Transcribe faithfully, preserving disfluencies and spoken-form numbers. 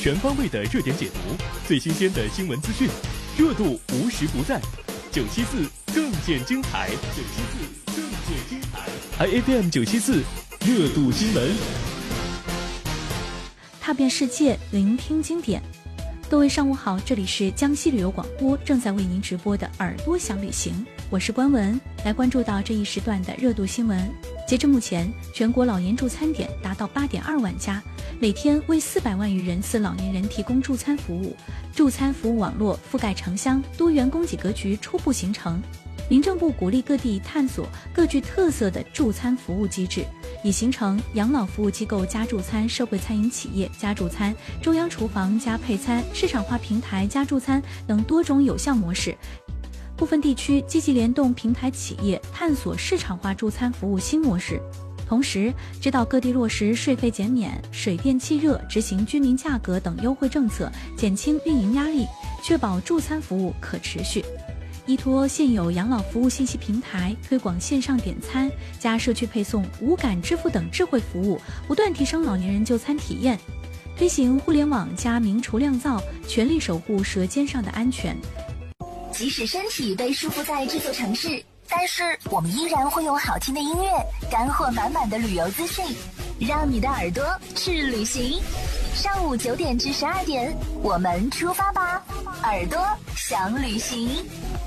全方位的热点解读，最新鲜的新闻资讯，热度无时不在。九七四更见精彩，九七四更见精彩 ，I F M 九七四热度新闻， 踏遍世界，聆听经典。各位上午好，这里是江西旅游广播正在为您直播的耳朵想旅行，我是关文，来关注到这一时段的热度新闻。截至目前，全国老年助餐点达到 八点二万家，每天为四百万余人次老年人提供助餐服务，助餐服务网络覆盖城乡，多元供给格局初步形成。民政部鼓励各地探索各具特色的助餐服务机制，已形成养老服务机构加助餐、社会餐饮企业加助餐、中央厨房加配餐、市场化平台加助餐等多种有效模式。部分地区积极联动平台企业，探索市场化助餐服务新模式。同时，指导各地落实税费减免、水电气热执行居民价格等优惠政策，减轻运营压力，确保助餐服务可持续。依托现有养老服务信息平台，推广线上点餐、加社区配送、无感支付等智慧服务，不断提升老年人就餐体验。推行互联网加明厨亮灶，全力守护舌尖上的安全。 即使身体被束缚在这座城市，但是我们依然会用好听的音乐，干货满满的旅游资讯，让你的耳朵去旅行。上午九点至十二点，我们出发吧，耳朵想旅行。